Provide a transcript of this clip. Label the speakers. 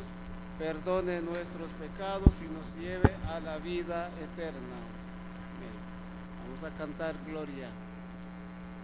Speaker 1: nosotros, perdone nuestros pecados y nos lleve a la vida eterna. Amén. Vamos a cantar Gloria.